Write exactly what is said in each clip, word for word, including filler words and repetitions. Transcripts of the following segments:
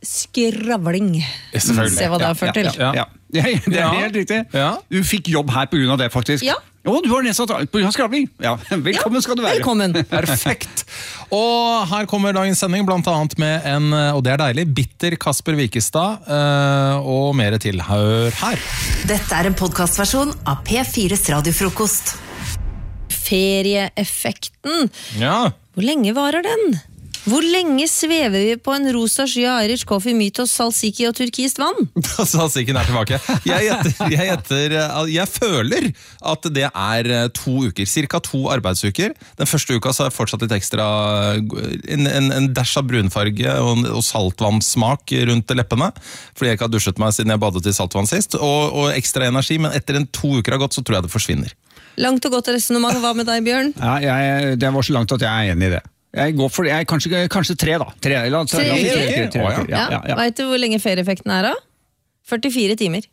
skravling. Se hva det har ført til. Ja, ja, ja. ja, det er Ja. helt riktig. Ja. Du fikk jobb her på grunn av det, faktisk. Ja. Å, du har nedsatt på grunn av skravling. Ja, velkommen skal du være. Velkommen. Perfekt. Og her kommer dagens sending, blant annet med en, og det er deilig, bitter Kasper Wikestad, øh, og mer til. Hør her. Dette er en podcastversjon av P fires radiofrokost. Ferieeffekten. Ja. Hvor lenge varer den? Hvor lenge svever vi på en rosa sky av Irish coffee, mytos, salsiki og turkist vann? Salsiken er tilbake. Jeg, gjetter, jeg, gjetter, jeg føler at det er to uker, cirka to arbeidsuker. Den første uka så er fortsatt litt ekstra, en, en, en dash av brunfarge og, og saltvannssmak rundt leppene, fordi jeg ikke har dusjet meg siden jeg badet i saltvann sist, og, og ekstra energi, men etter en to uker har gått, så tror jeg det forsvinner. Langt og godt resonemang. Hva med deg, Bjørn? Ja, jeg, det var så langt at jeg er enig i det. Jeg går for jeg, kanskje, kanskje tre, da. Tre, eller, tre, Tre tre, uker? tre, tre, Ja. ja, ja, ja. Vet du hvor lenge ferieeffekten er da? førtifire timer.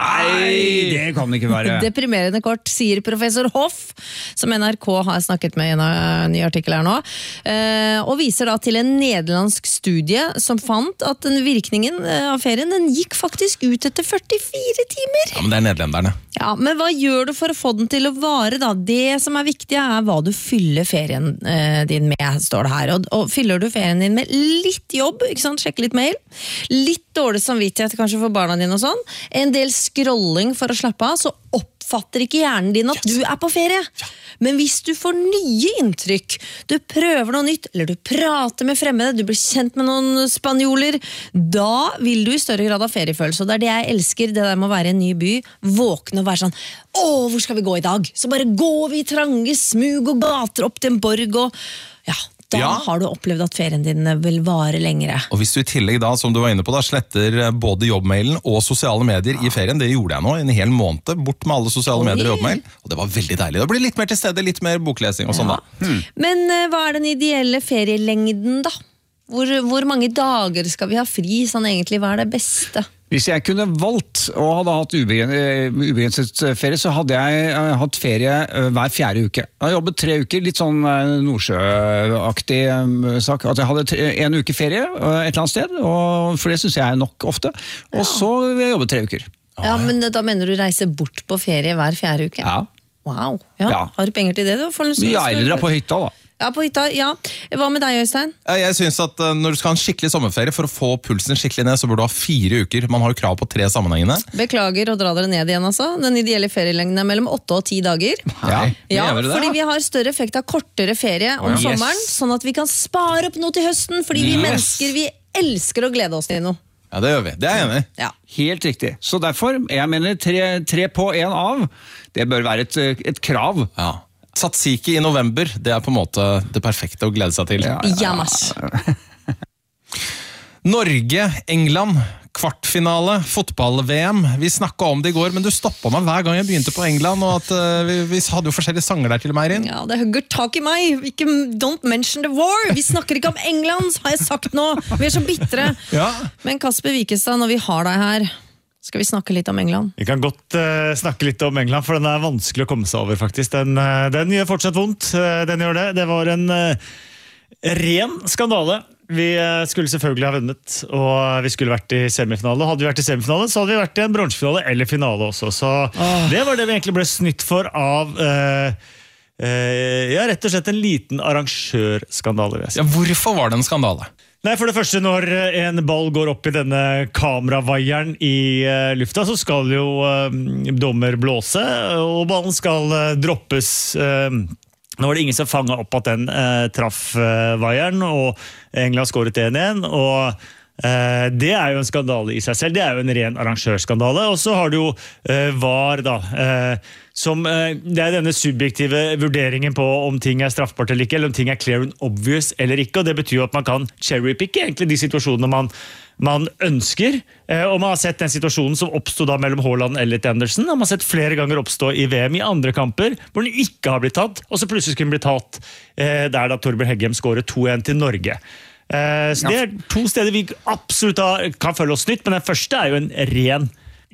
Nei, det kan det ikke være. Deprimerende kort, sier professor Hoff, som N R K har snakket med i en ny artikkel her nå, eh, og viser da til en nederlandsk studie som fant at den virkningen av ferien, den gikk faktisk ut etter førtifire timer. Ja, men det er nederlenderne. Ja, men hva gjør du for å få den til å vare da? Det som er viktig er hva du fyller ferien eh, din med, står det her. Og, og fyller du ferien din med litt jobb, ikke sant? Sjekke litt mail, litt dårlig samvittighet kanskje for barna dine og sånn, en del scrolling for å slappe av, så oppfatter ikke hjernen din at du er på ferie. Men hvis du får nye inntrykk, du prøver noe nytt, eller du prater med fremmede, du blir kjent med noen spanjoler, da vil du i større grad ha feriefølelse. Og det er det jeg elsker, det der med å være i en ny by, våkne og være sånn, åh, hvor skal vi gå i dag? Så bare går vi i trange smug og gater opp til en borg, og ja, da Ja. har du opplevd at ferien din vil vare lengre. Og hvis du i tillegg da, som du var inne på da, sletter både jobbmailen og sosiale medier i ferien, det gjorde jeg nå en hel måned, bort med alle sosiale Oi. medier og jobbmail, og det var veldig deilig. Det blir litt mer til stede, litt mer boklesing og sånn da. Men eh, hva er den ideelle ferielengden da? Hvor, hvor mange dager skal vi ha fri, sånn egentlig, hva er det beste? Hvis jeg kunne valgt og hadde hatt ubegrenset ferie, så hadde jeg eh, hatt ferie eh, hver fjerde uke. Jeg har jobbet tre uker, litt sånn eh, Nordsjø-aktig eh, sak. At jeg hadde tre, en uke ferie eh, et eller annet sted, og for det synes jeg er nok ofte. Og så vil jeg jobbe tre uker. Ja, men da mener du reise bort på ferie hver fjerde uke? Ja. Wow, ja. Ja. Har du penger til det? Du får en Ja, eller dra på hytta da. Ja, på hytta, ja. Hva med deg, Øystein? Jeg synes at uh, når du skal ha en skikkelig sommerferie, for å få pulsen skikkelig ned, så burde du ha fire uker. Man har jo krav på tre sammenhengende. Beklager å dra dere ned igjen, altså. Den ideelle ferielengden er mellom åtte og ti dager. Ja, Ja, mener du det? fordi vi har større effekt av kortere ferie om Å, ja. sommeren, Yes. sånn at vi kan spare opp noe til høsten, fordi vi Yes. mennesker, vi elsker å glede oss til noe. Ja, det gjør vi. Det er jeg enig i. Ja. Helt riktig. Så derfor, jeg mener tre, tre på en av, det bør være et, et krav. Ja. Tzatziki i november, det er på en måte det perfekte å glede seg til. Ja. Jamas. Norge, England, kvartfinale, fotball-V M. Vi snakket om det i går, men du stoppet meg hver gang jeg begynte på England, og at uh, vi, vi hadde jo forskjellige sanger der til meg inn. Ja, det hugger tak i meg. Ikke, don't mention the war. Vi snakker ikke om England, har jeg sagt nå. Vi er så bittre. Ja. Men Kasper Wikestad, når vi har deg her, skal vi snakke litt om England? Vi kan godt uh, snakke litt om England, for den er vanskelig å komme seg over, faktisk. Den, uh, den gjør fortsatt vondt. Uh, den gjør det. Det var en uh, ren skandale. Vi uh, skulle selvfølgelig ha vunnet, og vi skulle vært i semifinale. Hadde vi vært i semifinale, så hadde vi vært i en bronsefinale eller finale også. Så oh. det var det vi egentlig ble snytt for av uh, uh, ja, rett og slett en liten arrangørskandale. vil jeg si. Ja, hvorfor var det en skandale? Nei, for det første, når en ball går opp i denne kameravaieren i uh, lufta, så skal jo uh, dommer blåse, og ballen skal uh, droppes. Uh, nå var det ingen som fanget opp at den uh, traff uh, vaieren, og England skåret én igjen, og uh, det er jo en skandale i seg selv. Det er jo en ren arrangørskandale, og så har du jo uh, V A R da, uh, som, uh, det er denne subjektive vurderingen på om ting er straffbart eller ikke, eller om ting er clear and obvious eller ikke, og det betyr jo at man kan cherrypicke egentlig de situasjonene man, man ønsker, uh, og man har sett den situasjonen som oppstod da mellom Haaland og Elliot Anderson, og man har sett flere ganger oppstå i V M i andre kamper, hvor den ikke har blitt tatt, og så plutselig skulle den bli tatt uh, der da Torbjørn Heggem skåret to en til Norge. Uh, så det er to steder vi absolutt har, kan følge oss nytt, men den første er jo en ren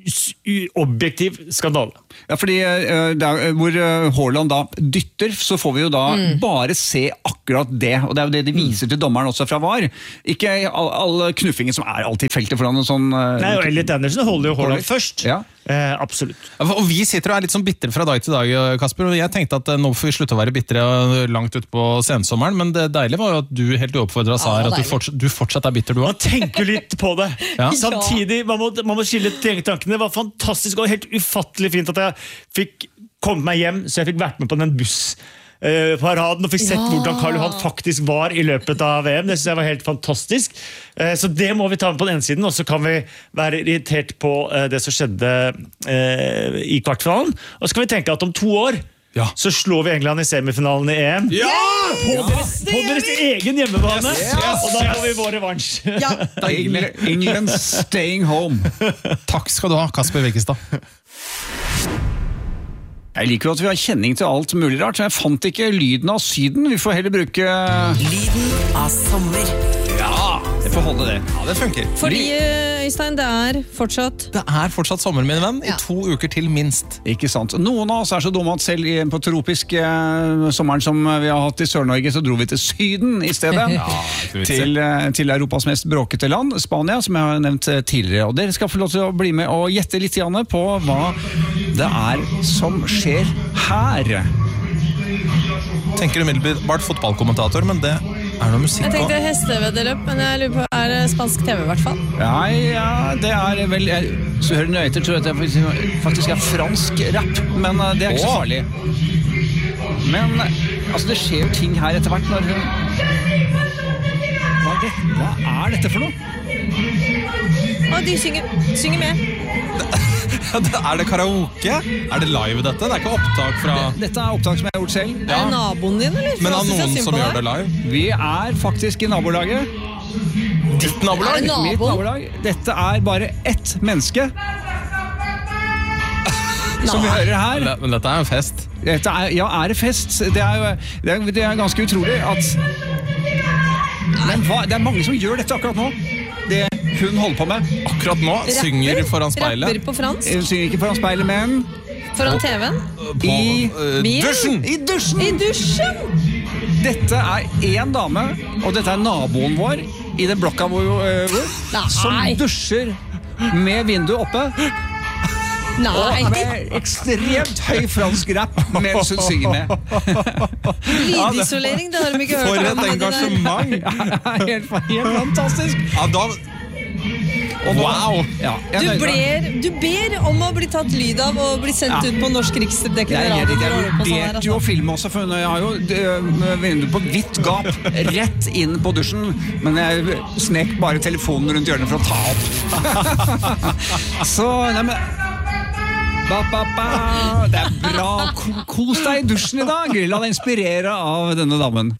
objektiv skandale. Ja, fordi uh, der, hvor uh, Haaland da dytter, så får vi jo da mm. bare se akkurat det, og det er jo det de viser mm. til dommeren også fra V A R. Ikke alle all knuffingen som er alltid feltet foran en sånn... Uh, Nei, og Elliot Anderson holder jo Haaland først. Ja. Eh, absolutt. Og vi sitter og er litt sånn bitter fra dag til dag, Kasper, og jeg tenkte at nå får vi slutte å være bitre langt ut på sensommeren, men det deilige var jo at du helt uoppfordret sa her at du fortsatt, du fortsatt er bitter du også. Man tenker litt på det. Ja. Samtidig, man må, man må skille tankene. Det var fantastisk og helt ufattelig fint at jeg fikk kommet meg hjem, så jeg fikk vært med på den buss Uh, paraden og fikk sett ja. hvordan Karl Johan faktisk var i løpet av V M. Det synes jeg var helt fantastisk. Uh, så det må vi ta med på den ene siden, og så kan vi være irritert på uh, det som skjedde uh, i kvartfinalen. Og så kan vi tenke at om to år ja. så slår vi England i semifinalen i E M. Ja! På, ja. Deres, på deres egen hjemmebane. Yes, yes, og da får vi vår revansj. Ja. England staying home. Takk skal du ha, Kasper Wikestad. Jeg liker jo at vi har kjenning til alt mulig rart, så jeg fant ikke lyden av Syden. Vi får heller bruke... Lyden av sommer. Ja, det får holde det. Ja, det funker. Fordi, Øystein, det er fortsatt... Det er fortsatt sommer, mine venn, ja. i to uker til minst. Ikke sant. Noen av oss er så dumme at selv på tropisk eh, sommeren som vi har hatt i Sør-Norge, så dro vi til Syden i stedet. ja, til, til Europas mest bråkete land, Spania, som jeg har nevnt tidligere. Og dere skal få lov til å bli med og gjette litt på hva det er som skjer her. Tenker umiddelbart fotballkommentator, men det er noe musikk på. Jeg tenkte hesteveddeløp, men jeg lurer på, er det spansk T V i hvert fall? Ja, ja, det er vel, jeg, så hører nøye etter, tror jeg at det faktisk er fransk rap, men det er ikke så farlig. Men, altså, det skjer jo ting her etter hvert når hun... Hva er, det? Hva er dette for noe? Å, de synger, synger med. Er det karaoke? Er det live dette? Det er ikke opptak fra... Dette er opptak som jeg har gjort selv. Ja. Er det naboen din, eller? For men er noen som gjør det live? Vi er faktisk i nabolaget. Ditt nabolag? Er det nabo? Mitt nabolag. Dette er bare ett menneske. Som vi hører her. Men, men dette er jo fest. Dette er, ja, er det fest? Det er, jo, det er, det er ganske utrolig at... Men hva, det er mange som gjør dette akkurat nå. Det hun holder på med. Akkurat nå rapper, synger foran speilet. Rapper på fransk. Hun synger ikke foran speilet, men... Foran T V-en. I uh, dusjen. I dusjen! I dusjen! Dette er en dame, og dette er naboen vår i den blokka hvor, uh, som dusjer med vinduet oppe. Nei. Og med ekstremt høy fransk rap mens hun synger med. Lydisolering, det har de ikke hørt For om. et engasjement. Ja, helt, helt fantastisk. Ja, da... Wow! Ja, du, ber, du ber om å bli tatt lyd av og bli sendt ja. ut på norsk riksdekkende radio. Jeg vurderte jo å filme også, for jeg har jo vinduet på vidt gap rett inn på dusjen, men jeg snek bare telefonen rundt hjørnet for å ta opp. Så, nei, men... Ba, ba, ba. Det er bra. Kos deg i dusjen i dag. La deg inspirere av denne damen.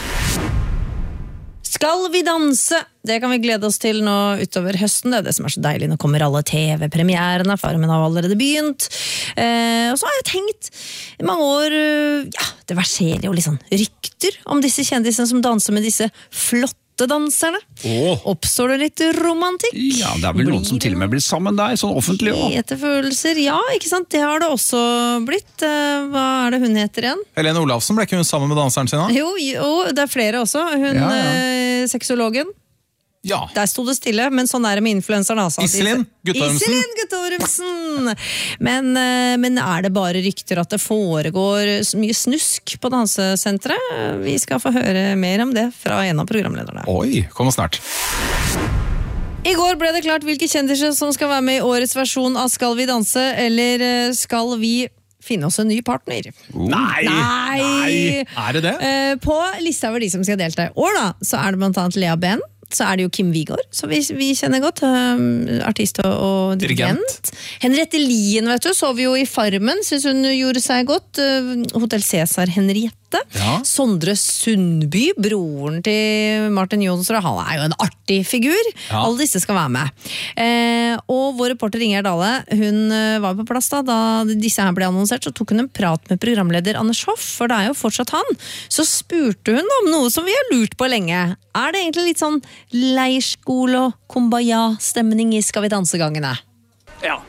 Skal vi danse? Det kan vi glede oss til nå utover høsten. Det er det som er så deilig. Nå kommer alle T V-premierene. Farmen har allerede begynt. Eh, og så har jeg tenkt i mange år ja, det verserer jo litt sånn rykter om disse kjendisene som danser med disse flotte danserne. Oh. Oppstår det litt romantikk? Ja, det er vel noen som til og med blir sammen der, sånn offentlig også. Hete følelser, ja, ikke sant? Det har det også blitt. Hva er det hun heter igjen? Helene Olafsen, ble ikke hun sammen med danseren sin da? Jo, jo, det er flere også. Hun, ja, ja. Eh, seksologen. Ja. Der stod det stille, men sånn er det med influenseren. Altså, Iselin Guttormsen. Iselin Guttormsen! Men, men er det bare rykter at det foregår mye snusk på dansesenteret? Vi skal få høre mer om det fra en av programlederne. Oi, kom snart. I går ble det klart hvilke kjendiser som skal være med i årets versjon av Skal vi danse, eller skal vi finne oss en ny partner. Uh. Nei! Nei! Nei! Er det det? På lista over de som skal delta i år, da, så er det blant annet Lea Ben. Så er det jo Kim Vigor, som vi, vi kjenner godt. Um, artist og, og dirigent. dirigent. Henriette Lien, vet du, så vi jo i Farmen. Synes hun gjorde seg godt. Uh, Hotel Cæsar Henriette. Ja. Sondre Sundby, broren til Martin Jonsrud. Han er jo en artig figur. Ja. Alle disse skal være med. Eh, og vår reporter Inger Dale, hun var på plass da, da disse her ble annonsert, så tok hun en prat med programleder Anders Hoff, for det er jo fortsatt han. Så spurte hun om noe som vi har lurt på lenge. Er det egentlig litt sånn leirskole og kumbaya-stemning i Skal vi danse-gangene? Ja,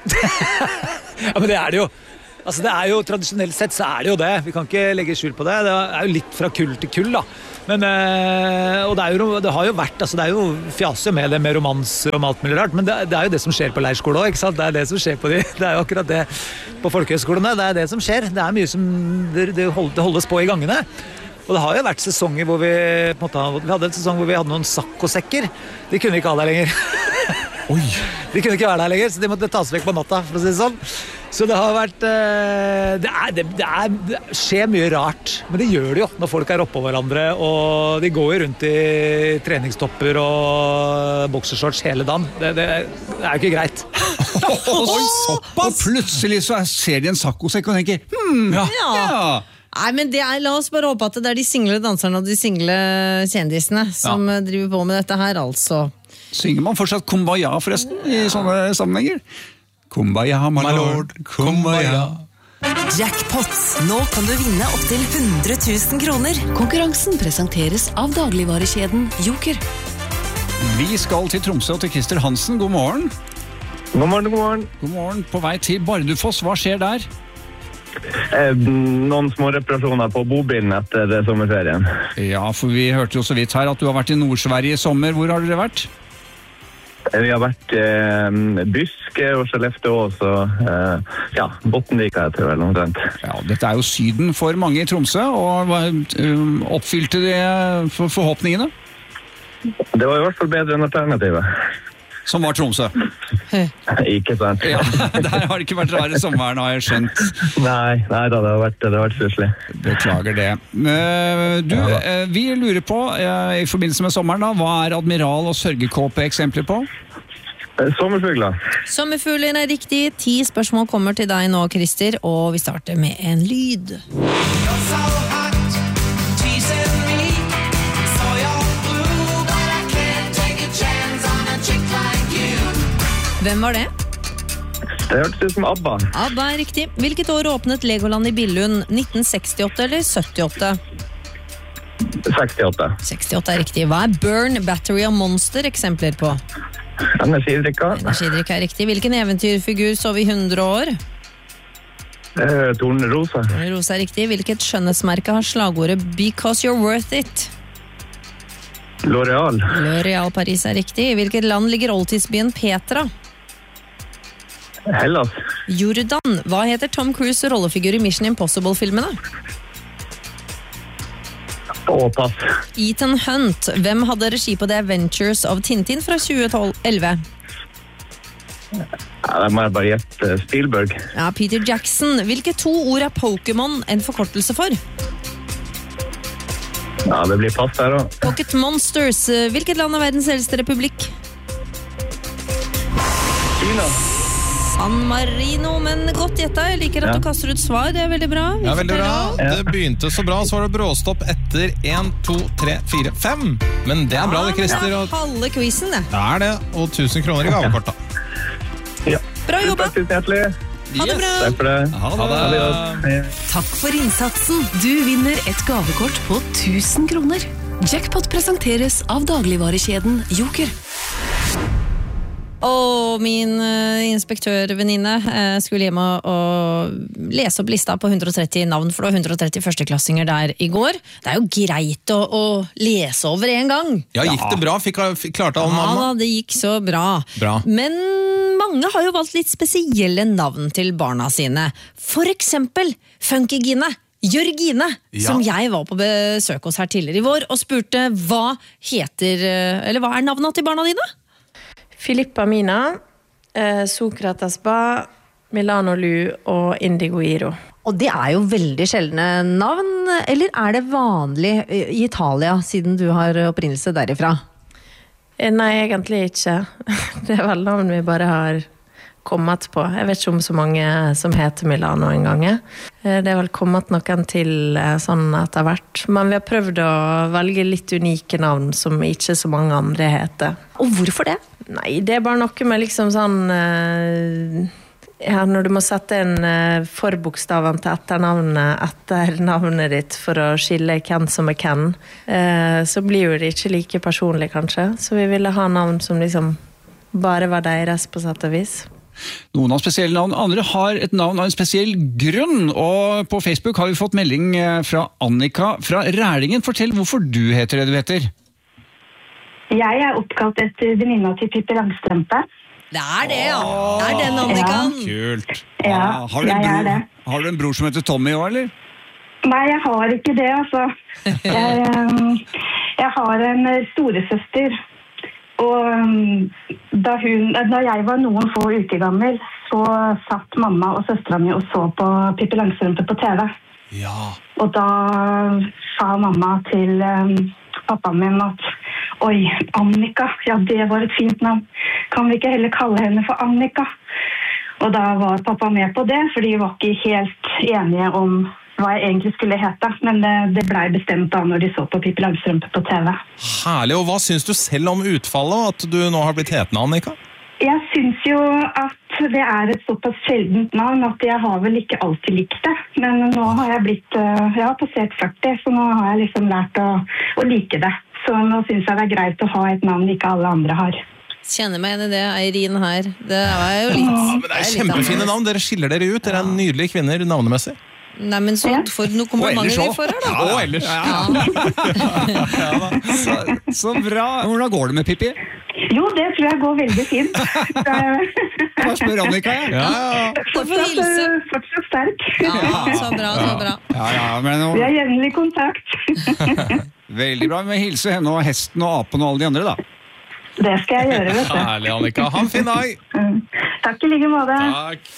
Ja, men det er det jo. Altså, det er jo, tradisjonelt sett så er det jo det. Vi kan ikke legge skjul på det. Det er jo litt fra kull til kull, da. Men, øh, og det, er jo, det har jo vært, altså det er jo fjase med det med romanser og alt mulig rart, men det, det er jo det som skjer på leirskole også, ikke sant? Det er det som skjer på de, det er jo akkurat det på folkehøyskolene, det er det som skjer. Det er mye som, det, det holdes på i gangene. Og det har jo vært sesonger hvor vi, på en måte, vi hadde en sesong hvor vi hadde noen sakkosekker. De kunne ikke ha der lenger. Oi. De kunne ikke være der lenger, så de måtte tas vekk på natta, for å si det sånn. Så det har vært det, er, det, det, er, det skjer mye rart, men det gjør det jo når folk er oppå hverandre, og de går jo rundt i treningstopper og boksershorts hele dagen. Det, det, det er jo ikke greit. Oi, såpass! Og plutselig så ser de en sakkosekk og tenker hmm, ja, Ja. ja. Nei, men det er, la oss bare håpe at det er de single danserne og de single kjendisene som ja. driver på med dette her, altså. Synger man fortsatt Kumbaya forresten i sånne sammenhenger? Kumbaya, my lord, Kumbaya. Jackpots. Nå kan du vinne opp til hundre tusen kroner. Konkurransen presenteres av dagligvarekjeden Joker. Vi skal til Tromsø og til Christer Hansen. God morgen. God morgen, god morgen. God morgen. På vei til Bardufoss. Hva skjer der? Eh, noen små reparasjoner på bobilen etter sommerferien. Ja, for vi hørte jo så vidt her at du har vært i Nord-Sverige i sommer. Hvor har dere vært? Vi har vært eh, Byske og Skellefteås og eh, ja, Bottenvika heter det vel omtrent. Ja, dette er jo syden for mange i Tromsø, og um, oppfylte de for forhåpningene? Det var i hvert fall bedre enn alternativet. Som var Tromsø? Ikke sant. Ja, der har det ikke vært rare sommeren, har jeg skjønt. Nei, nei da, det har vært, det har vært susselig. Beklager det. Du, vi lurer på, i forbindelse med sommeren da, hva er admiral- og sørgekåpe eksempler på? Sommerfugler. Sommerfugler er riktig. Ti spørsmål kommer til deg nå, Christer, og vi starter med en lyd. Hvem var det? Det hørtes ut som ABBA. ABBA er riktig. Hvilket år åpnet Legoland i Billund? nitten sekstiåtte eller syttiåtte? sekstiåtte. sekstiåtte er riktig. Hva er Burn, Battery og Monster eksempler på? Energidrikka. Energidrikka er riktig. Hvilken eventyrfigur sov i hundre år? Eh, Tornerosa. Tornerosa er riktig. Hvilket skjønnhetsmerke har slagordet Because you're worth it? L'Oreal. L'Oreal Paris er riktig. I hvilket land ligger oldtidsbyen Petra? Hellas. Jordan. Hva heter Tom Cruise rollefigur i Mission Impossible-filmene? Å, pass. Ethan Hunt. Hvem hadde regi på The Adventures of Tintin fra tjue elleve? Ja, det må jeg bare gjette. Spielberg. Ja, Peter Jackson. Hvilke to ord er Pokémon en forkortelse for? Ja, det blir pass der også. Pocket Monsters. Hvilket land er verdens eldste republikk? Kina. San Marino, men godt gjetta. Jeg liker at Ja. du kaster ut svar, det er veldig bra. Vi Ja, veldig bra. forteller. Det begynte så bra, så var det bråstopp etter en, to, tre, fire, fem. Men det er bra det, Christer. Ja, Og halve quizen, det. det er det, og tusen kroner i gavekort da. Ja. Bra jobba. Tusen hjertelig. Ha det bra. Takk for det. Ha det. Adios. Takk for innsatsen. Du vinner et gavekort på tusen kroner. Jackpot presenteres av dagligvarekjeden Joker. Og min uh, inspektørvenninne uh, skulle hjem og, og lese opp lista på hundre og tretti navn, for det var hundre og tretti førsteklassinger der i går. Det er jo greit å, å lese over en gang. Ja, gikk det bra? Fikk, fikk klarte alle Ja, navnene? da, det gikk så bra. Bra. Men mange har jo valgt litt spesielle navn til barna sine. For eksempel Funkygine. Jørgine, Ja. som jeg var på besøk hos her tidligere i vår, og spurte hva heter, eller hva er navnet til barna dine? Filippa Mina, eh, Sokrates Ba, Milano Lu og Indigo Iro. Og det er jo veldig sjeldne navn, eller er det vanlig i Italia, siden du har opprinnelse derifra? Eh, nei, egentlig ikke. Det er vel navn vi bare har kommet på. Jeg vet ikke om så mange som heter Milano en gang. Eh, det er vel kommet noen til eh, sånn etter hvert. Men vi har prøvd å velge litt unike navn som ikke så mange andre heter. Og hvorfor det? Nei, det er bare noe med liksom sånn eh, ja, når du må sette en eh, forbokstaven til etternavnet etter navnet ditt for å skille hvem som er hvem, eh, så blir jo det ikke like personlig kanskje. Så vi ville ha navn som liksom bare var deres på sett og vis. Noen har spesielle navn, andre har et navn av en spesiell grunn. Og på Facebook har vi fått melding fra Annika fra Rælingen. Fortell hvorfor du heter det du heter. Jeg er oppkalt etter venninna til Pippi Langstrømpe. Det er det, ja. Det er den Annikan. Ja. Kult. Ja, Ah, har, du en jeg er bror, det. har du en bror som heter Tommy også, eller? Nei, jeg har ikke det, altså. Jeg, um, jeg har en storesøster. Og um, da, hun, da jeg var noen få uker gammel, så satt mamma og søstera mi og så på Pippi Langstrømpe på T V. Ja. Og da sa mamma til um, pappaen min at oi, Annika, ja det var et fint navn. Kan vi ikke heller kalle henne for Annika? Og da var pappa med på det, for de var ikke helt enige om hva jeg egentlig skulle hete, men det, det ble bestemt da når de så på Pippi Langstrømpe på T V. Herlig, og hva synes du selv om utfallet, og at du nå har blitt hetende, Annika? Jeg synes jo at det er et såpass sjeldent navn at jeg har vel ikke alltid likt det, men nå har jeg blitt, jeg har passert førti, så nå har jeg liksom lært å, å like det. Så nå synes jeg det er greit å ha et navn ikke alle andre har. Kjenner meg igjen i det, Eirin her. Det var jo litt... Ja, men det er kjempefine navn, dere skiller dere ut, dere er nydelige kvinner navnemessig. Nei, men så for noen komplimenter vi får her da. Og ellers. Ja, ja, da. så, så bra. Hvordan går det med Pippi? Jo, det tror jeg går veldig fint. Hva spør Annika? Ja, Ja, ja. Fortsatt, fortsatt sterk. Ja, så bra, så bra. ja, ja men Vi har jevnlig kontakt. veldig bra med hilse henne og hesten og apen og alle de andre da. Det skal jeg gjøre, vet du. Herlig, Annika. Ha en fin dag. Takk i like måte. Takk.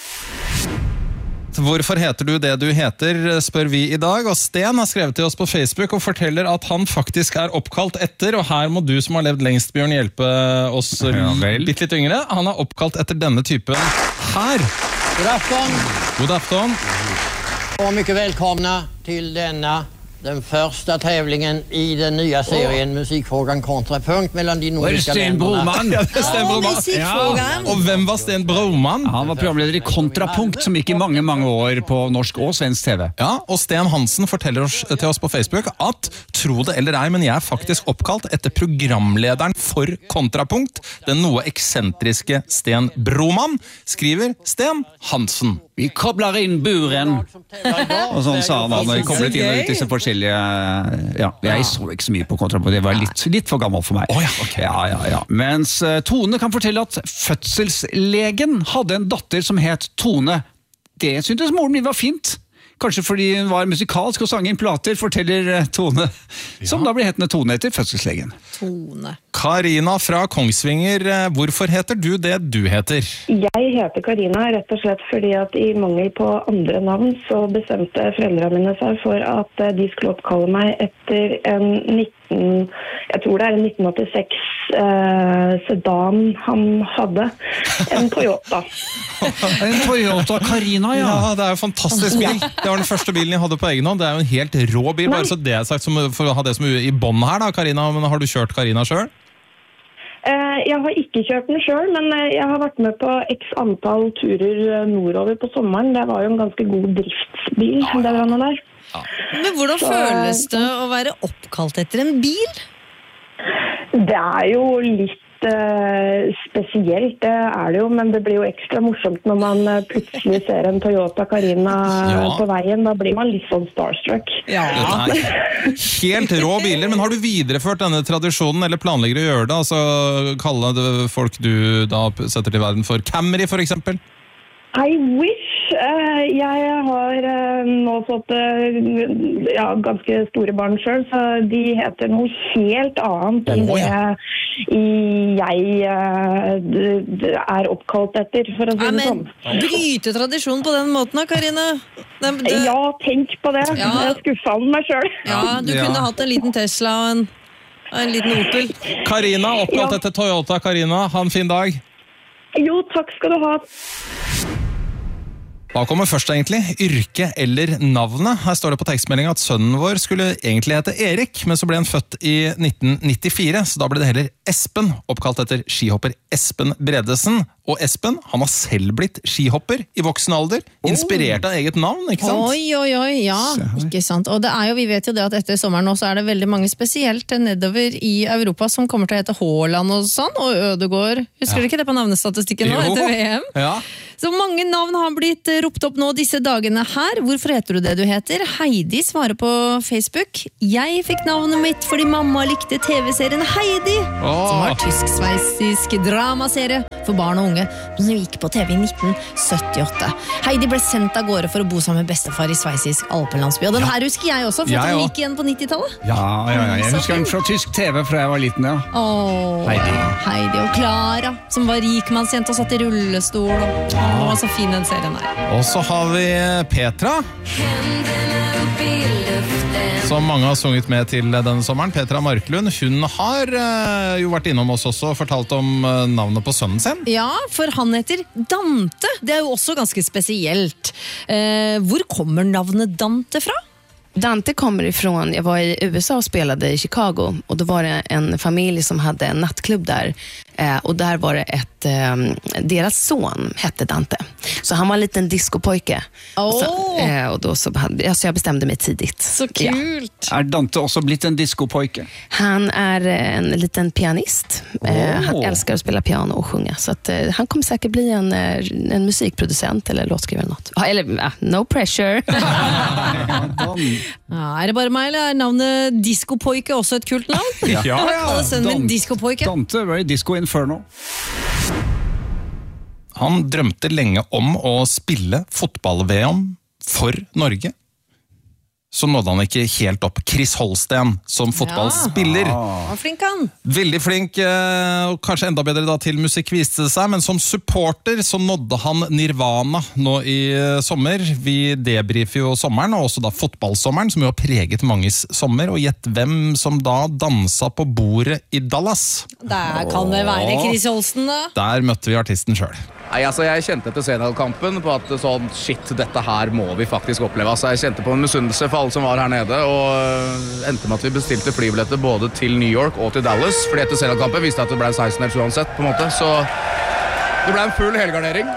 Hvorfor heter du det du heter, spør vi i dag, og Sten har skrevet til oss på Facebook og forteller at han faktisk er oppkalt etter, og her må du som har levd lengst, Bjørn, hjelpe oss Ja, vel. litt litt yngre. Han er oppkalt etter denne typen her. God afton God afton. och mycket välkomna till denna den första tävlingen i den nya serien Musikfrågan kontrapunkt mellan de nordiska länderna. Ja, det er Sten Broman. Musikkfrågan. Og hvem var Sten Broman? Han var programleder i Kontrapunkt, som gikk i mange, mange år på norsk og svensk T V. Ja, og Sten Hansen forteller oss, til oss på Facebook at, tro det eller ei, men jeg er faktisk oppkalt etter programlederen for Kontrapunkt, den noe eksentriske Sten Broman, skriver Sten Hansen. Vi kobler inn buren. Og sånn sa han da, når vi koblet inn og ut disse forskjellige... Ja, jeg så ikke så mye på Kontrapunkt, det var litt, litt for gammel for meg. Å ja, ok. Ja, ja, ja. Mens uh, Tone kan fortelle at fødselslegen hadde en datter som het Tone. Det syntes moren min var fint. Kanskje fordi hun var musikalsk og sang inn plater, forteller uh, Tone. Som da ble hetende Tone etter fødselslegen. Tone. Karina fra Kongsvinger, eh, hvorfor heter du det du heter? Jeg heter Karina rett og slett fordi at i mangel på andre navn så bestemte foreldrene mine seg for at eh, de skulle oppkalle meg etter en nitten, jeg tror det er en nitten åttiseks eh, sedan han hadde, en Toyota. En Toyota Karina, ja. Ja, det er jo fantastisk bil. Det var den første bilen jeg hadde på egen hånd. Det er jo en helt rå bil, bare så det er sagt som, for å ha det som i bånd her da, Karina. Men har du kjørt Karina selv? Eh, jeg har ikke kjørt den selv, men eh, jeg har vært med på x antall turer eh, nordover på sommeren. Det var jo en ganske god driftsbil, ja, ja. Det var der. Ja. Men hvordan Så- føles det å være oppkalt etter en bil? Det er jo litt eh, spesielt, det er det jo, men det blir jo ekstra morsomt når man eh, plutselig ser en Toyota Karina Ja. på veien. Da blir man litt sånn starstruck. Dette er helt rå biler, men har du videreført denne tradisjonen, eller planlegger å gjøre det? Altså, kalle det folk du da setter til verden for Camry, for eksempel? I wish. Eh, jeg har eh, nå fått eh, ja, ganske store barn selv, så de heter noe helt annet enn Å, ja. det jeg eh, d- d- er oppkalt etter, for å si Ja, det men sånn. bryte tradisjon på den måten da, Karina. Det, det, Ja, tenk på det. Ja. Jeg er skuffa over meg selv. ja, du Ja. kunne hatt en liten Tesla og en, og en liten Opel. Karina, oppkalt Ja. etter Toyota Karina. Ha en fin dag. Jo, takk skal du ha. Hva kommer først egentlig? Yrke eller navnet? Her står det på tekstmeldingen at sønnen vår skulle egentlig hete Erik, men så ble han født i nitten nittifire, så da ble det heller Espen, oppkalt etter skihopper Espen Bredesen. Og Espen, han har selv blitt skihopper i voksen alder, inspirert av eget navn, ikke sant? Oi, oi, oi, ja, ikke sant. Og det er jo, vi vet jo det at etter sommeren nå så er det veldig mange spesielt nedover i Europa som kommer til å hete Haaland og sånn, og Ødegaard. Husker du ikke det på navnestatistikken nå etter V M? Ja. Så mange navn har blitt ropt opp nå disse dagene her. Hvorfor heter du det du heter? Heidi svarer på Facebook. Jeg fikk navnet mitt fordi mamma likte T V-serien Heidi, Åh. som var tysk-sveisisk dramaserie for barn og unge, som gikk på T V i nitten syttiåtte. Heidi ble sendt av gårde for å bo sammen med bestefar i sveisisk alpelandsby. Og den her husker jeg også, for Jeg den også. gikk igjen på nittitallet. Ja, ja, ja. Jeg husker den fra tysk T V fra jeg var liten, ja. Åh, Heidi. Heidi og Clara, som var rikmannsjente og satt i rullestol. Og, Åh, så fin den serien er. Og så har vi Petra, som mange har sunget med til denne sommeren. Petra Marklund, hun har eh, jo vært innom oss også og fortalt om eh, navnet på sønnen sin. Ja, for han heter Dante. Det er jo også ganske spesielt. Eh, hvor kommer navnet Dante fra? Dante kommer ifrån, jag var i U S A och spelade i Chicago och då var det en familj som hade en nattklubb där eh, och där var det ett eh, deras son hette Dante. Så han var en liten discopojke. Oh. Och, så, eh, och då så, hade, alltså jag bestämde mig tidigt. Så kult. Ja. Er Dante også blitt en diskopojke? Han är en liten pianist. Eh, han Oh. älskar att spela piano och sjunga så att eh, han kommer säkert bli en eh, en musikproducent eller låtskrivare eller något. Ja, eller ah, no pressure. Ja, er det bare meg, eller er navnet Diskopoike også et kult navn? Ja, ja, ja. Alle sønnen min Dan- Diskopoike. Dante var i Disco Inferno. Han drømte lenge om å spille fotball-V M for Norge. Så nådde han ikke helt opp. Chris Holsten som fotballspiller. Ja, flink han. Veldig flink, eh, og kanskje enda bedre da til musikk viste det seg, men som supporter så nådde han Nirvana nå i eh, sommer. Vi debrifer jo sommeren, og også da fotballsommeren, som jo har preget manges sommer, og gjett hvem som da dansa på bordet i Dallas. Der kan det være Chris Holsten da. Der møtte vi artisten selv. Nei, altså Jeg kjente etter Senhall-kampen på at sånn, shit, dette her må vi faktisk oppleve. Altså, jeg kjente på en misunnelse for alle som var her nede, og endte med at vi bestilte flybilletter både til New York og til Dallas, fordi etter Senhall-kampen visste jeg at det ble seksten eller uansett, på en måte. Så det ble en full helgardering,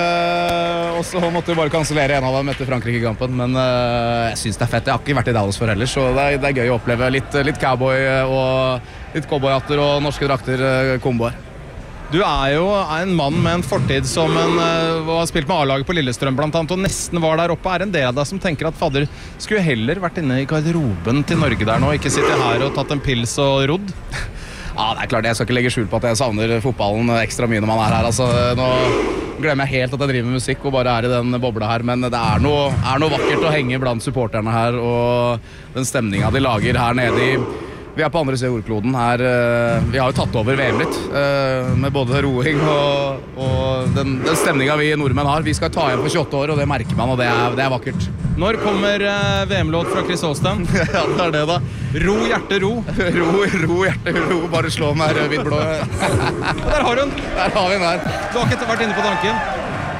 uh, og så måtte vi bare kansellere en av dem etter Frankrike-kampen, men uh, jeg synes det er fett. Jeg har ikke vært i Dallas før heller, så det er, det er gøy å oppleve litt, litt cowboy og litt cowboyhatter og norske drakter uh, komboer. Du er jo en mann med en fortid som en, uh, har spilt med A-laget på Lillestrøm blant annet, og nesten var der oppe. Er en del av deg som tenker at fadder skulle heller vært inne i garderoben til Norge der nå, ikke sitte her og tatt en pils og rodd? Ja, det er klart, jeg skal ikke legge skjul på at jeg savner fotballen ekstra mye når man er her. Altså, nå glemmer jeg helt at jeg driver med musikk og bare er i den bobla her, men det er noe, er noe vakkert å henge blant supporterne her, og den stemningen de lager her nede i... Vi er på andre siden av ordkloden her. Vi har jo tatt over V M litt, med både roing og, og den, den stemningen vi nordmenn har. Vi skal ta igjen for tjueåtte år, og det merker man, og det er, det er vakkert. Når kommer V M-låt fra Chris Holsten? Ja, det er det da. Ro, hjerte, ro. Ro, ro, hjerte, ro. Bare slå den her hvitt-blå. Der har du den. Der har vi den her. Du har ikke vært inne på tanken?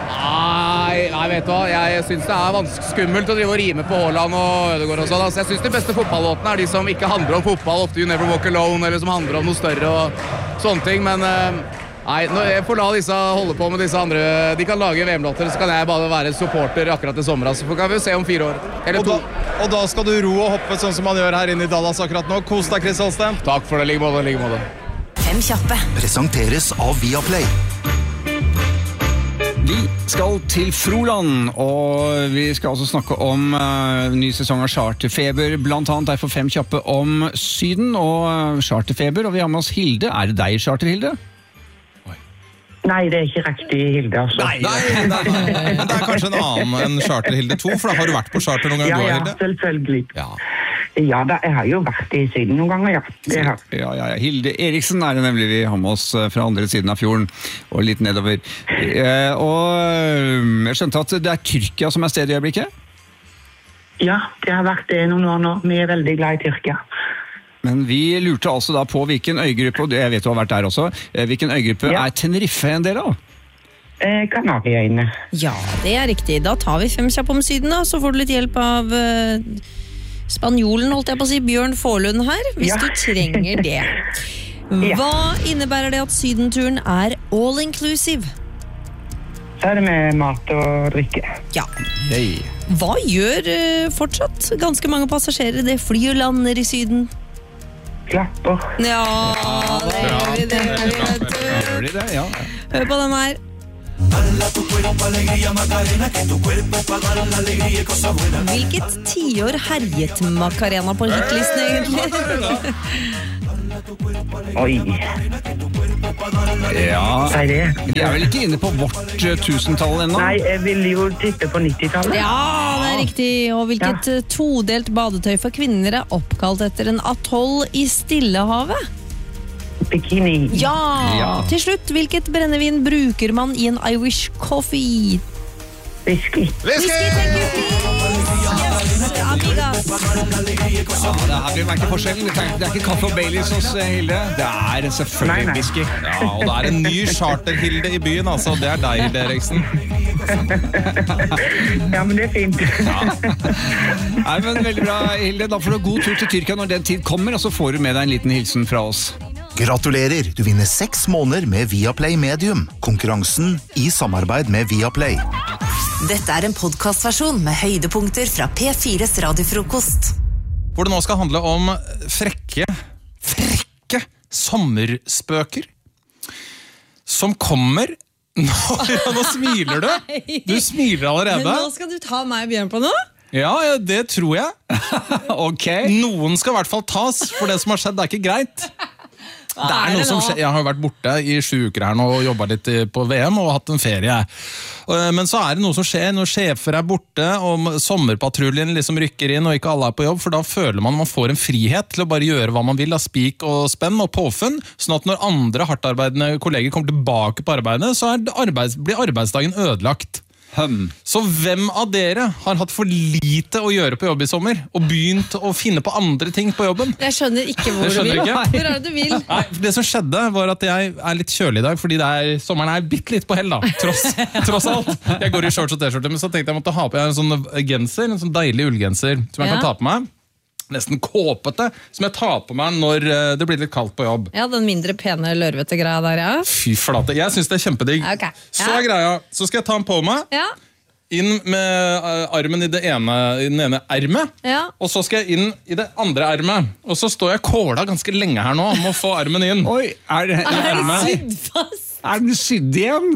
Nei, nei, vet du hva, jeg synes det er vanskelig skummelt å drive og rime på Haaland og Ødegaard og sånn. Altså, jeg synes de beste fotballåtene er de som ikke handler om fotball, ofte You Never Walk Alone, eller som handler om noe større og sånne ting, men nei, jeg får la disse holde på med disse andre. De kan lage V M-låter, så kan jeg bare være supporter akkurat i sommer, så kan vi jo se om fire år, eller to. Og da, og da skal du ro og hoppe sånn som man gjør her inne i Dallas akkurat nå. Kos deg, Chris Holsten. Takk for det, like måte, like måte. Fem kjappe. Presenteres av Viaplay. Vi skal til Froland, og vi skal altså snakke om uh, ny sesong av Charterfeber, blant annet derfor fem kjappe om Syden og uh, Charterfeber, og vi har med oss Hilde. Er det deg, Charter, Hilde? Nei, det er ikke riktig, Hilde, altså. Nei, nei, nei, nei. Men det er kanskje en annen enn Charter Hilde to, for da har du vært på Charter noen gang, ja, du, ja, Hilde? selvfølgelig. Ja. Ja, da, jeg har jo vært i Syden noen ganger, ja. Det har. Ja, ja, ja. Hilde Eriksen er det nemlig vi har med oss fra andre siden av fjorden, og litt nedover. Eh, og jeg skjønte at det er Tyrkia som er stedet i øyeblikket? Ja, det har vært det noen år nå. Vi er veldig glad i Tyrkia. Men vi lurte altså da på hvilken øygruppe, og jeg vet du har vært der også, hvilken øygruppe ja. er Tenerife en del av? Eh, Kanariøyene. Ja, det er riktig. Da tar vi fem kjapp om Syden, da. Så får du litt hjelp av uh, spanjolen, holdt jeg på å si, Bjørn Forlund her, hvis Ja. du trenger det. Hva innebærer det at sydenturen er all-inclusive? Så er det med mat og drikke. Ja. Hva gjør uh, fortsatt ganske mange passasjerer det fly og lander i Syden? Klapper. Ja, det gjør de det. Gjør de det, ja. Hør på den her. Hvilket tiår herjet Macarena på hitlisten egentlig? Oi. Ja, Hva er det? vi er vel ikke inne på vårt uh, tusentall ennå? Nei, jeg vil jo tippe på nittitallet. Ja, det er riktig. Og hvilket uh, todelt badetøy for kvinner er oppkalt etter en atoll i Stillehavet? Bikini. Ja. Ja. Til slutt, hvilket brennevin bruker man i en Irish coffee? Whisky. Whisky, thank you, please. Yes, amigas. Ja, det her blir ikke forskjellen. Det er det er ikke kaffe og Baileys hos uh, Hilde. Det er selvfølgelig Nei, nei. whisky. Ja, og det er en ny charter-Hilde i byen, altså. Det er deg, Hilde Eriksen. Ja, men det er fint. Nei, men veldig bra, Hilde. Da får du god tur til Tyrkia når den tid kommer, og så får du med deg en liten hilsen fra oss. Gratulerer, du vinner seks måneder med Viaplay Medium. Konkurransen i samarbeid med Viaplay. Dette er en podcastversjon med høydepunkter fra P fires radiofrokost. Hvor det nå skal handle om frekke, frekke sommerspøker som kommer nå, ja, nå smiler du. Du smiler allerede. Men nå skal du ta meg og Bjørn på noe? Ja, ja, det tror jeg. Ok. Noen skal i hvert fall tas, for det som har skjedd, det er ikke greit. Det er er noe det som nå? skjer. Jeg har vært borte i sju uker her nå og jobbet litt på V M og hatt en ferie. Men så er det noe som skjer når sjefer er borte og sommerpatruljen liksom rykker inn og ikke alle er på jobb, for da føler man man får en frihet til å bare gjøre hva man vil av spik og spenn og påfunn, sånn at når andre hardtarbeidende kolleger kommer tilbake på arbeidet, så er det arbeids, blir arbeidsdagen ødelagt. Hum. Så hvem av dere har hatt for lite å gjøre på jobb i sommer og begynt å finne på andre ting på jobben? Jeg skjønner ikke hvor Det du skjønner vil. ikke. Hvor er det du vil? Nei, for det som skjedde var at jeg er litt kjølig i dag, fordi det er, sommeren er bitte litt på hell da, tross, tross alt. Jeg går i shorts og t-skjorte, men så tenkte jeg måtte ha på jeg har en sånn genser, en sånn deilig ullgenser, som jeg Ja. kan ta på meg. Nesten kåpete, som jeg tar på meg når eh, det blir litt kaldt på jobb. Ja, den mindre pene lørvete greia der, ja. Fy flate, jeg synes det er kjempedigg. Ok. Så Ja. er greia, så skal jeg ta den på meg, Ja, inn med eh, armen i det ene, i den ene ermet, ja. og så skal jeg inn i det andre ermet. Og så står jeg kåla ganske lenge her nå om å få armen inn. Oi, er, det, Er det Ermet. sydd fast? er den sydd igjen?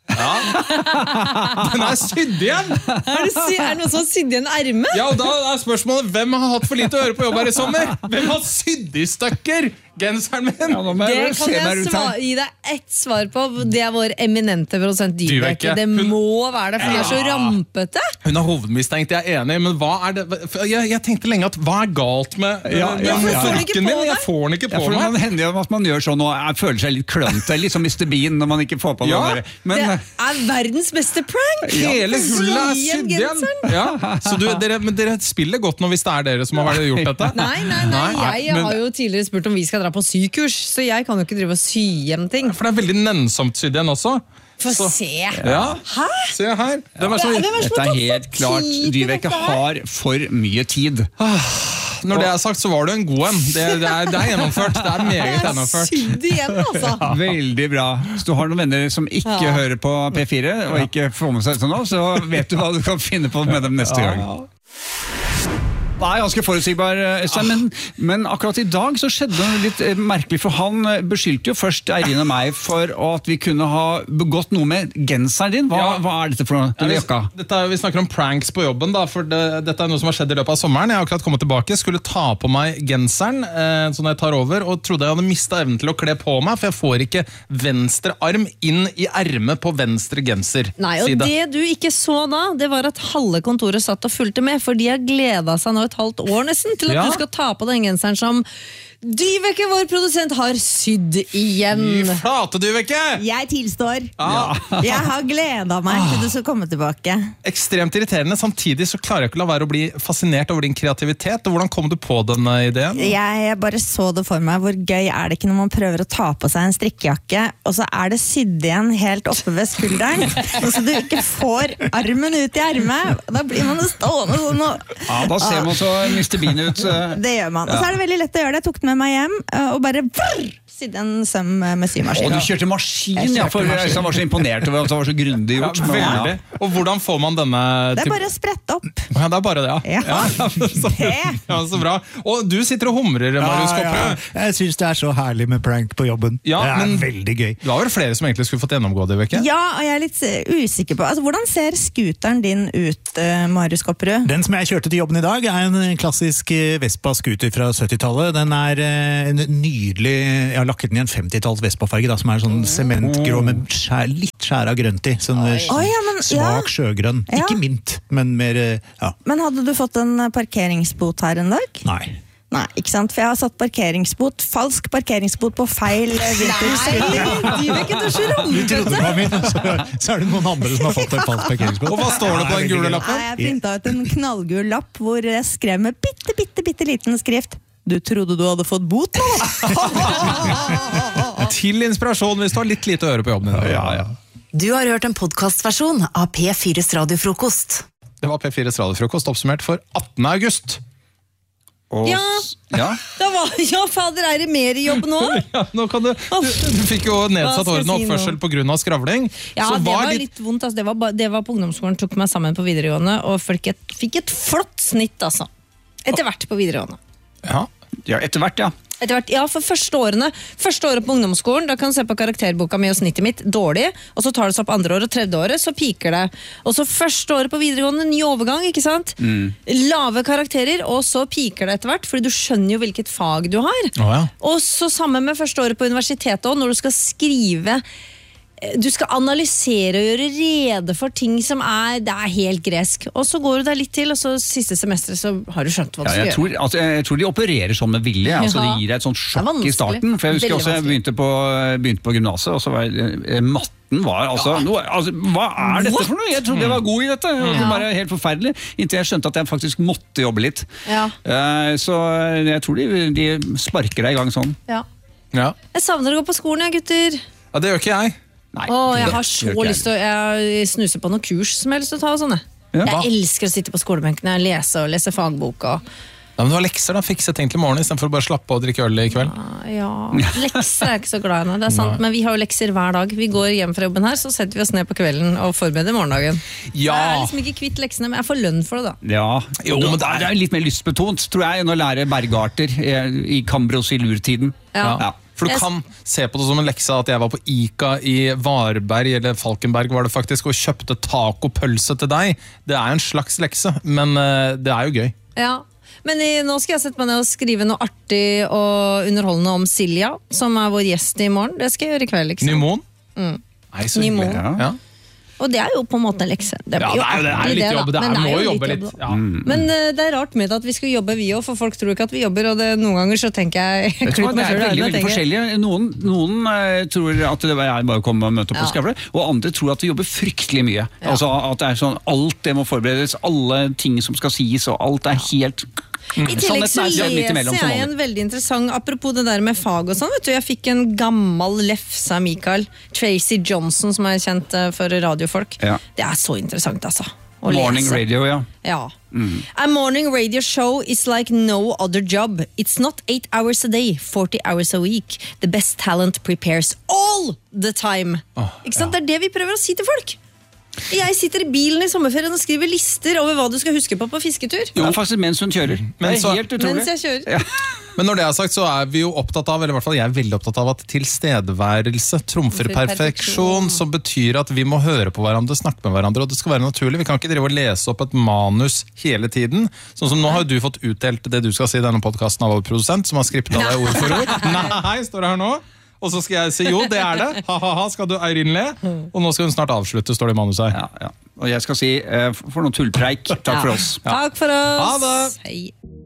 Den er sydd igjen! Er det, sy er det noen som har sydd igjen ermet? Ja, og da er spørsmålet, hvem har hatt for lite å gjøre på jobb her i sommer? Hvem har sydd i stykker genseren min? Ja, nå må Det jeg kan se meg jeg ut sva her. gi deg ett svar på. Det er vår eminente prosent Dyveke. Dyveke. Det Hun- må være det, for den er så Ja. rampete. Hun er hovedmistenkt, jeg er enig, men hva er det? For Jeg, jeg tenkte lenge at hva er galt med, Ja, med ja, Hvorfor ja. får du ikke frakken på min? deg? Jeg får den ikke Ja, på for meg. man hender jo at man gjør sånn og er- føler seg litt klønete, litt som mister Bean når man ikke får på Ja. den der. Men Det er verdens beste prank! Hele hullet er Sy igjen sydd igjen! genseren. Ja. Så du, dere, men dere spiller godt nå hvis det er dere som har gjort dette? Nei, nei, nei, Nei, jeg men- har jo tidligere spurt om vi skal dra på sykurs, så jeg kan jo ikke drive og sy hjem ting. For det er veldig nennsomt sydd igjen også. Få Så- se! Ja. Hæ? Se her. Hvem er så, Hvem er det som dette har er tatt helt seg klart. tid til Dyveke dette her? har for mye tid. når det er sagt, så var du en god en. Det, det, er, det er gjennomført. Det er meget Det er gjennomført. sydd igjen, altså. Veldig bra. Så du har noen venner som ikke Ja. hører på P fire, og ikke får med seg sånn nå, så vet du hva du kan finne på med dem neste gang. Det er ganske forutsigbar, Øystein, men, men akkurat i dag så skjedde det litt eh, merkelig, for han eh, beskyldte jo først Eirin og meg for at vi kunne ha begått noe med genseren din. Hva, Ja. hva er dette for noe? Ja, Denne vi, jakka? dette er, vi snakker om pranks på jobben, da, for det, dette er noe som har skjedd i løpet av sommeren. Jeg har akkurat kommet tilbake, skulle ta på meg genseren eh, så når jeg tar over, og trodde jeg hadde mistet evnen til å kle på meg, for jeg får ikke venstre arm inn i ermet på venstre genser. Nei, og side. det du ikke så da, det var at halve kontoret satt og fulgte med, for de har gleda seg nå et halvt år nesten til at Ja. du skal ta på den genseren som Dyveke, vår produsent, har sydd igjen. Fy flate, Dyveke! Jeg tilstår. Ja. Jeg har gledet meg til du skal komme tilbake. Ekstremt irriterende. Samtidig så klarer jeg ikke å la være å bli fascinert over din kreativitet. Og hvordan kom du på denne ideen? Jeg bare så det for meg. Hvor gøy er det ikke når man prøver å ta på seg en strikkejakke, og så er det sydd igjen helt oppe ved skulderen, så du ikke får armen ut i ermet. Da blir man stående sånn og... Ja, da ser man så mister Bean ut. Det gjør man. Og så er det veldig lett å gjøre det. Jeg tok den med meg hjem, og bare brrr, sydde en søm med symaskin. Og du kjørte maskin, ja, for jeg var så imponert over at det var så grundig gjort. Ja, veldig. Og hvordan får man denne... Det er bare å sprette opp. Ja, det er bare det, ja. Ja, ja, så, ja så bra. Og du sitter og humrer, Marius Koppe. Ja, ja. Jeg synes det er så herlig med prank på jobben. Ja, det er men veldig gøy. Det var vel flere som egentlig skulle fått gjennomgå det, Veke? Ja, og jeg er litt usikker på. Altså, hvordan ser skuteren din ut, uh, Marius Kopperud? Den som jeg kjørte til jobben i dag er en klassisk Vespa-skuter fra syttitallet. Den er uh, en nydelig, jeg har lakket den i en femtitalls Vespa-farge, da, som er sånn sementgrå med skjær, litt skjær av grønt i. Sånn uh, oh, ja, men, svak ja. sjøgrønn. Ja. Ikke mint, men mer, uh, ja. Men hadde du fått en parkeringsbot her en dag? Nei. Nei, ikke sant? For jeg har satt parkeringsbot, falsk parkeringsbot på feil vinterskuter. Du er ikke så Du trodde det var min, så, så er det noen andre som har fått en falsk parkeringsbot. Og hva står det på den gule lappen? Nei, jeg printet ut en knallgul lapp hvor jeg skrev med bitte, bitte, bitte liten skrift. Du trodde du hadde fått bot nå? Til inspirasjon hvis du har litt lite å høre på jobben din. Ja, ja. Du har hørt en podcastversjon av P fires radiofrokost. Det var P fires radiofrokost oppsummert for attende august. Og, ja, ja. Var, ja, fader, er det mer jobb nå? Ja, nå kan du, du, du fikk jo nedsatt orden og oppførsel på grunn av skravling. Ja, så det var litt... litt vondt. Altså. Det, var, det var på ungdomsskolen, tok meg sammen på videregående, og fikk et, fikk et flott snitt, altså. Etter hvert på videregående. Ja, ja etter hvert, ja. Etter hvert, ja, for første årene Første året på ungdomsskolen, da kan du se på karakterboka mi og snittet mitt dårlig, og så tar det seg opp andre år og tredje året, så piker det. Og så første året på videregående, ny overgang, ikke sant? Mm. Lave karakterer, og så piker det etter hvert, fordi du skjønner jo hvilket fag du har. Oh, ja. Og så sammen med første året på universitetet også, når du skal skrive du skal analysere og gjøre rede for ting som er, det er helt gresk. Og så går du der litt til, og så siste semester så har du skjønt hva du ja, skal jeg tror, gjøre. Altså, jeg tror de opererer sånn med vilje. Altså, Ja. de gir deg et sånt sjokk i starten. For jeg husker Veldig også, jeg begynte på, begynte på gymnaset, og så var jeg, matten var altså, Ja. noe, altså hva er dette What? for noe? Jeg trodde jeg var god i dette. Det var bare helt forferdelig. Inntil jeg skjønte at jeg faktisk måtte jobbe litt. Ja. Eh, Så jeg tror de, de sparker deg i gang sånn. Ja. Ja. Jeg savner å gå på skolen, jeg, gutter. Ja, det gjør ikke jeg. Nei, Åh, jeg det har gjør så ikke jeg. lyst til å jeg snuser på noen kurs som jeg har lyst til å ta og sånne. Ja. Hva? Jeg elsker å sitte på skolebenken og lese og lese fagboka. Ja, men du har lekser da, fikse ting til morgen i stedet for å bare slappe og drikke øl i kveld. Ja, lekser er jeg ikke så glad i nå, det er sant, men vi har jo lekser hver dag. Vi går hjem fra jobben her, så setter vi oss ned på kvelden og forbereder morgendagen. Ja. Jeg er liksom ikke kvitt leksene, men jeg får lønn for det da. Ja, Jo, jo, men men det er litt mer lystbetont, tror jeg, enn å lære bergarter i, i Kambrosilurtiden. Ja. Ja. For du Jeg- kan se på det som en lekse at jeg var på Ica i Varberg, eller Falkenberg var det faktisk, og kjøpte tacopølse til deg. Det er jo en slags lekse, men eh, det er jo gøy. Ja, men i, nå skal jeg sette meg ned og skrive noe artig og underholdende om Silja, som er vår gjest i morgen. Det skal jeg gjøre i kveld, liksom. Nymon? Mm. Nei, så hyggelig. Nymon. Ja. Og det er jo på en måte en lekse. Det Ja, blir det er jo det er artig, litt da. jobb. Det Men er, må jo litt jobbe jobb, litt. da. Ja. Men uh, det er rart med det at vi skal jobbe vi også, for folk tror ikke at vi jobber, og det, noen ganger så tenker jeg, jeg Vet du hva, klipper det meg er selv i veldig, øynene og veldig tenker, forskjellige. Noen, noen eh, tror at det er bare å komme og møte opp Ja. og skravle, og andre tror at vi jobber fryktelig mye. Altså at det er sånn, alt det må forberedes, alle ting som skal sies, og alt er helt... I tillegg så Sannheten er litt imellom leser som jeg en vanlig. veldig interessant, apropos det der med fag og sånn, vet du, jeg fikk en gammel lefse av Mikael, Tracy Johnson, som er kjent eh, for radiofolk. Ja. Det er så interessant, altså. Å Morning lese. radio, ja. Ja. A morning radio show is like no other job. It's not eight hours a day, forty hours a week. The best talent prepares all the time. Ikke sant? Det er det vi prøver å si til folk. Jeg sitter i bilen i sommerferien og skriver lister over hva du skal huske på på fisketur. Jo, faktisk mens hun kjører. Men det så- er helt utrolig. Mens jeg kjører. Ja. Men når det er sagt, så er vi jo opptatt av, eller i hvert fall jeg er veldig opptatt av at tilstedeværelse trumfer perfeksjon, som betyr at vi må høre på hverandre, snakke med hverandre, og det skal være naturlig. Vi kan ikke drive og lese opp et manus hele tiden. Sånn som nå har jo du fått utdelt det du skal si i denne podcasten av vår produsent, som har skriptet deg ord for ord. Nei, står det her nå. Og så skal jeg si, jo, det er det. Ha-ha-ha, skal du Eirin le. Og nå skal hun snart avslutte, står det i manuset her. Ja, ja. Og jeg skal si, eh, for noe tullpreik, takk for oss. Takk for oss. Ha det. Hei.